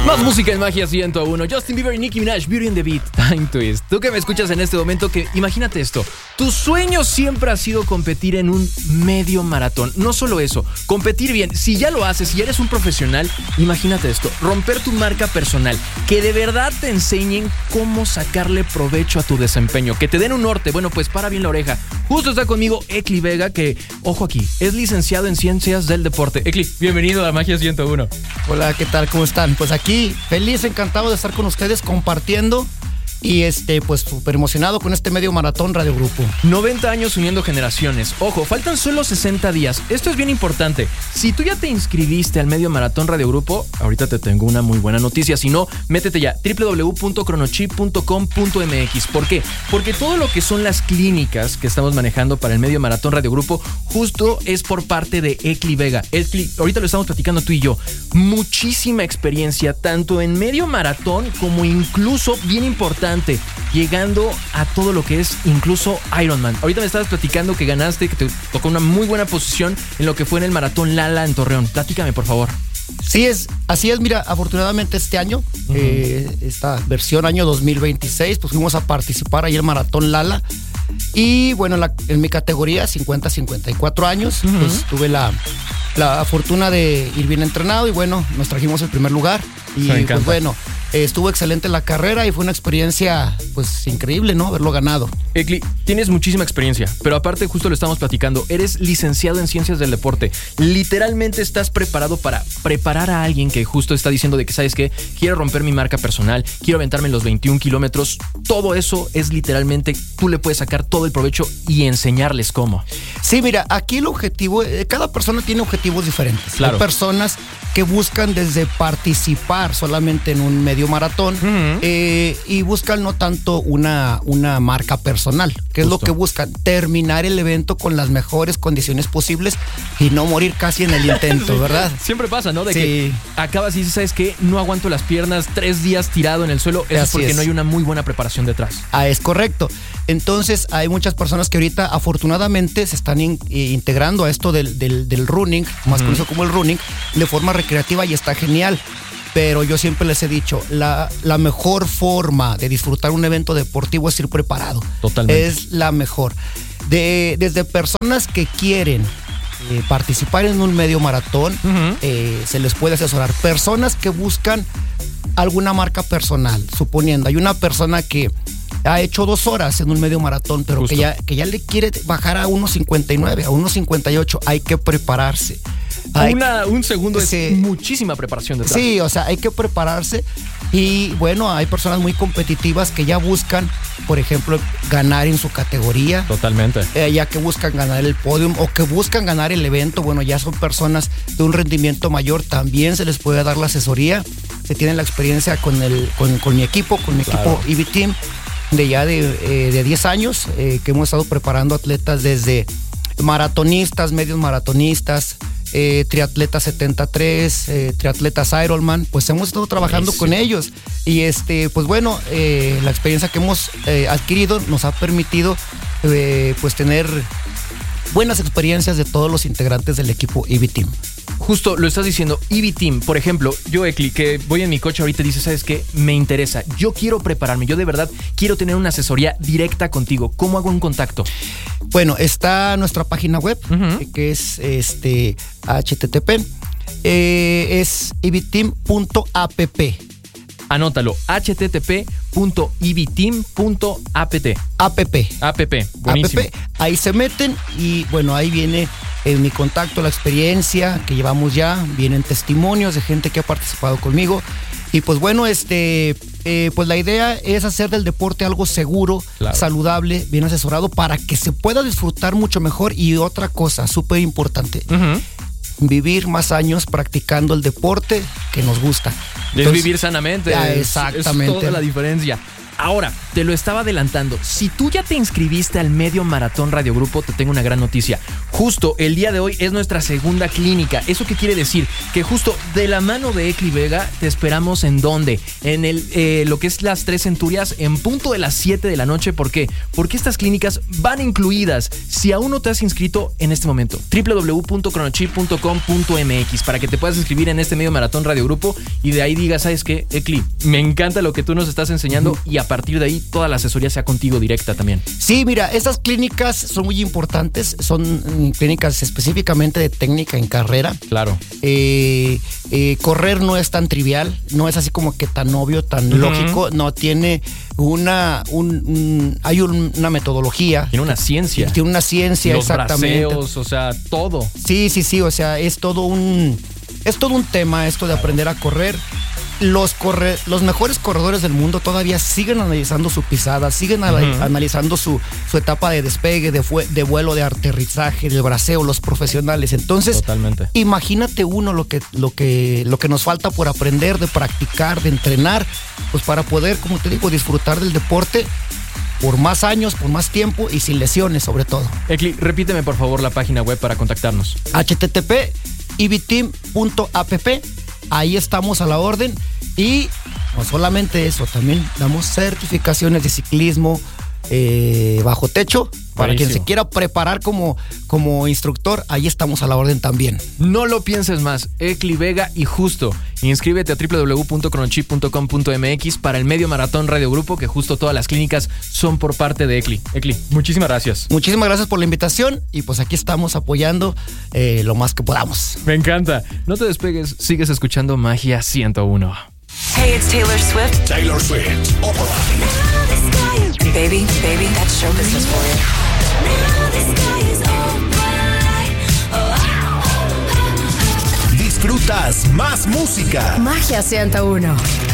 Más música en Magia 101. Justin Bieber y Nicki Minaj, Beauty and the Beat, Time Twist. Tú que me escuchas en este momento, que imagínate esto. Tu sueño siempre ha sido competir en un medio maratón. No solo eso, competir bien. Si ya lo haces, si eres un profesional, imagínate esto. Romper tu marca personal. Que de verdad te enseñen cómo sacarle provecho a tu desempeño. Que te den un norte. Bueno, pues para bien la oreja. Justo está conmigo Ekli Vega, que, ojo aquí, es licenciado en Ciencias del Deporte. Ekli, bienvenido a Magia 101. Hola, ¿qué tal? ¿Cómo están? Pues aquí feliz, encantado de estar con ustedes compartiendo y pues súper emocionado con este medio maratón Radio Grupo. 90 años uniendo generaciones. Ojo, faltan solo 60 días. Esto es bien importante. Si tú ya te inscribiste al medio maratón Radio Grupo, ahorita te tengo una muy buena noticia. Si no, métete ya, www.cronochip.com.mx. ¿Por qué? Porque todo lo que son las clínicas que estamos manejando para el medio maratón Radio Grupo, justo es por parte de Ekli Vega. Ekli, ahorita lo estamos platicando tú y yo. Muchísima experiencia, tanto en medio maratón como incluso, bien importante, llegando a todo lo que es incluso Ironman. Ahorita me estabas platicando que ganaste, que te tocó una muy buena posición en lo que fue en el maratón Lala en Torreón. Platícame, por favor. Sí, así es. Mira, afortunadamente este año, esta versión año 2026, pues fuimos a participar ahí en el maratón Lala. Y bueno, en mi categoría, 50-54 años, pues tuve la fortuna de ir bien entrenado y bueno, nos trajimos el primer lugar. Y pues bueno, estuvo excelente la carrera y fue una experiencia pues increíble, ¿no? Haberlo ganado. Ekli, tienes muchísima experiencia, pero aparte justo lo estamos platicando, eres licenciado en Ciencias del Deporte. Literalmente estás preparado para preparar a alguien que justo está diciendo de que, ¿sabes qué? Quiero romper mi marca personal, quiero aventarme los 21 kilómetros. Todo eso es literalmente, tú le puedes sacar todo el provecho y enseñarles cómo. Sí, mira, aquí el objetivo, cada persona tiene objetivos diferentes. Claro. Hay personas que buscan desde participar solamente en un medio maratón y buscan no tanto una marca personal, que es lo que buscan, terminar el evento con las mejores condiciones posibles y no morir casi en el intento, sí, ¿verdad? Siempre pasa, ¿no? De que acabas y dices, ¿sabes qué? No aguanto las piernas, 3 días tirado en el suelo. Eso es porque no hay una muy buena preparación detrás. Es correcto. Entonces hay muchas personas que ahorita afortunadamente se están integrando a esto del running, más conocido como el running, de forma recreativa y está genial. Pero yo siempre les he dicho, la mejor forma de disfrutar un evento deportivo es ir preparado. Totalmente. Es la mejor. Desde personas que quieren participar en un medio maratón, se les puede asesorar. Personas que buscan alguna marca personal, suponiendo, hay una persona que ha hecho 2 horas en un medio maratón, pero que ya le quiere bajar a 1.59, a 1.58, hay que prepararse. Un segundo es muchísima preparación detrás. Sí, o sea, hay que prepararse y bueno, hay personas muy competitivas que ya buscan, por ejemplo, ganar en su categoría. Totalmente. Ya que buscan ganar el podium o que buscan ganar el evento, bueno, ya son personas de un rendimiento mayor, también se les puede dar la asesoría. Se tiene la experiencia con mi equipo, equipo EV Team, de 10 años, que hemos estado preparando atletas desde maratonistas, medios maratonistas, triatletas 73, triatletas Ironman, pues hemos estado trabajando con ellos y pues bueno, la experiencia que hemos adquirido nos ha permitido pues tener buenas experiencias de todos los integrantes del equipo EV Team. Justo lo estás diciendo, EV Team, por ejemplo, yo, Ekli, que voy en mi coche ahorita y dice, ¿sabes qué? Me interesa, yo quiero prepararme, yo de verdad quiero tener una asesoría directa contigo. ¿Cómo hago un contacto? Bueno, está nuestra página web, que es http, es evteam.app. Anótalo, http.evteam.app. App, buenísimo. Ahí se meten y bueno, ahí viene mi contacto, la experiencia que llevamos ya, vienen testimonios de gente que ha participado conmigo y pues bueno, pues la idea es hacer del deporte algo seguro, saludable, bien asesorado para que se pueda disfrutar mucho mejor y otra cosa súper importante, vivir más años practicando el deporte que nos gusta. Es vivir sanamente. Exactamente. Es toda la diferencia. Ahora, te lo estaba adelantando. Si tú ya te inscribiste al medio maratón Radio Grupo, te tengo una gran noticia. justo el día de hoy es nuestra segunda clínica. ¿Eso qué quiere decir? Que justo de la mano de Ecli Vega te esperamos ¿en dónde? En lo que es las 3 Centurias en punto de las 7 de la noche. ¿Por qué? Porque estas clínicas van incluidas. Si aún no te has inscrito en este momento, www.chronochip.com.mx para que te puedas inscribir en este medio maratón Radio Grupo y de ahí digas, ¿sabes qué? Ecli, me encanta lo que tú nos estás enseñando y a partir de ahí toda la asesoría sea contigo directa también. Sí, mira, estas clínicas son muy importantes, son clínicas específicamente de técnica en carrera. Claro. Correr no es tan trivial, no es así como que tan obvio, tan lógico, no, tiene hay una metodología. Tiene una ciencia. Tiene una ciencia, los exactamente. Braceos, o sea, todo. Sí, o sea, es todo un tema esto de aprender a correr. Los mejores corredores del mundo todavía siguen analizando su pisada, siguen analizando su etapa de despegue, de vuelo, de aterrizaje, del braceo, los profesionales. Entonces, totalmente. Imagínate uno lo que nos falta por aprender, de practicar, de entrenar, pues para poder, como te digo, disfrutar del deporte por más años, por más tiempo y sin lesiones sobre todo. Ecli, repíteme por favor la página web para contactarnos. http://ibteam.app. Ahí estamos a la orden y no solamente eso, también damos certificaciones de ciclismo bajo techo. Para quien se quiera preparar como instructor, ahí estamos a la orden también. No lo pienses más, Ecli Vega, y justo, inscríbete a www.chronochip.com.mx para el medio maratón Radio Grupo, que justo todas las clínicas son por parte de Ecli. Ecli, muchísimas gracias. Muchísimas gracias por la invitación y pues aquí estamos apoyando lo más que podamos. Me encanta. No te despegues, sigues escuchando Magia 101. Hey, it's Taylor Swift. Taylor Swift. Opera. Baby, that's show business for you. Disfrutas más música. Magia 101.